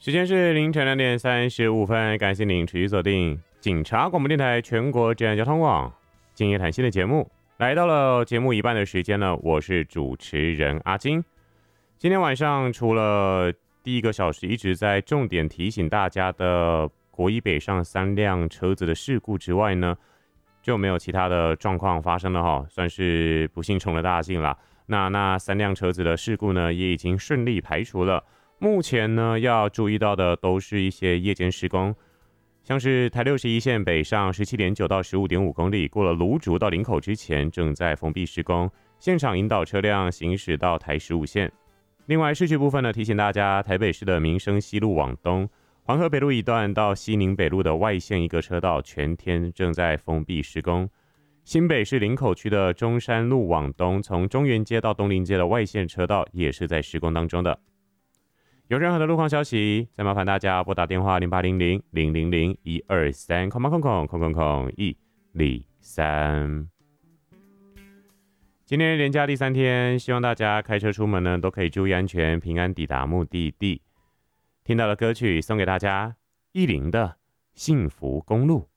时间是凌晨2点35分，感谢您持续锁定警察广播电台全国治安交通网今夜谈心的节目。来到了节目一半的时间了，我是主持人阿金。今天晚上除了第一个小时一直在重点提醒大家的国一北上3辆车子的事故之外呢，就没有其他的状况发生了哈，算是不幸中了大幸啦。那3辆车子的事故呢，也已经顺利排除了。目前呢，要注意到的都是一些夜间施工，像是台61线北上17.9到15.5公里，过了芦竹到林口之前正在封闭施工，现场引导车辆行驶到台15线。另外市区部分呢，提醒大家，台北市的民生西路往东，黄河北路一段到西宁北路的外线一个车道全天正在封闭施工。新北市林口区的中山路往东，从中原街到东林街的外线车道也是在施工当中的。有任何的路况消息，再麻烦大家拨打电话0800-000-123，123。今天连假第3天，希望大家开车出门呢都可以注意安全，平安抵达目的地。听到的歌曲送给大家，1零的幸福公路。